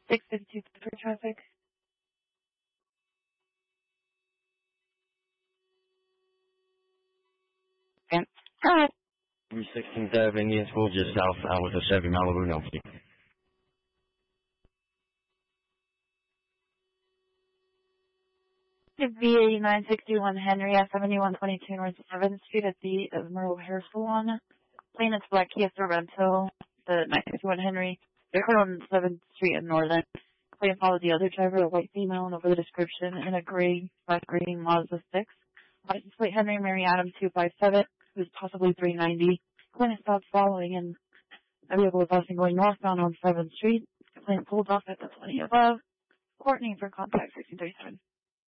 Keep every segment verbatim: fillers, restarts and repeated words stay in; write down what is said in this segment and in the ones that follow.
six fifty-two for traffic. And, hi. From sixteenth Avenue, School just south out with a Chevy Malibu, no fee. V eighty-nine sixty-one Henry at seventy-one twenty-two North seventh Street at the Emerald Hair Salon. Plaintiff's Black Kia Sorrento, the nine sixty-one Henry. They're on seventh Street in Northern. Plaintiff followed the other driver, a white female, and over the description in a gray, black green Mazda six. License plate Henry Mary Adams two five seven, who's possibly three ninety. Plaintiff stopped following, and a vehicle was also going northbound on seventh Street. Plaintiff pulled off at the twenty above. Courtney for contact sixteen thirty-seven.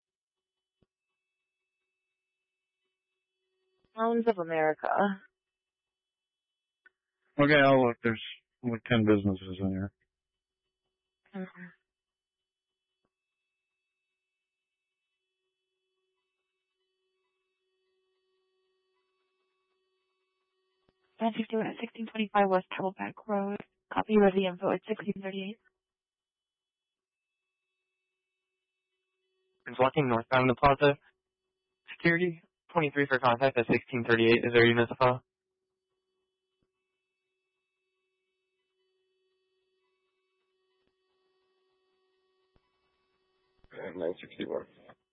Sounds of America. Okay, I'll look. There's like ten businesses in here. Mm-hmm. nine fifty-one at sixteen twenty-five West Camelback Road. Copy of the info at sixteen thirty-eight. It's walking northbound in the plaza. Security, twenty-three for contact at sixteen thirty-eight. Is there a unit to file? nine sixty-one.